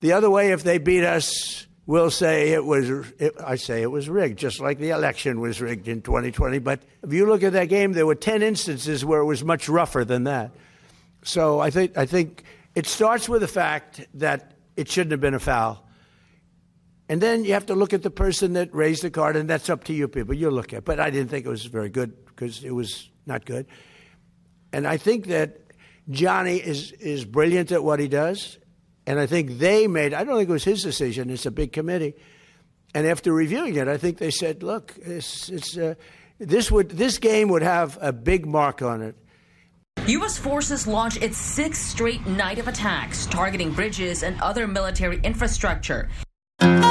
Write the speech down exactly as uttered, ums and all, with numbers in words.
The other way, if they beat us, we'll say it was, it, I say it was rigged, just like the election was rigged in twenty twenty. But if you look at that game, there were ten instances where it was much rougher than that. So I think I think it starts with the fact that it shouldn't have been a foul. And then you have to look at the person that raised the card, and that's up to you people. You look at. But I didn't think it was very good because it was not good. And I think that Johnny is is brilliant at what he does. And I think they made, I don't think it was his decision, it's a big committee. And after reviewing it, I think they said, look, it's, it's, uh, this would this game would have a big mark on it. U S forces launched its sixth straight night of attacks, targeting bridges and other military infrastructure.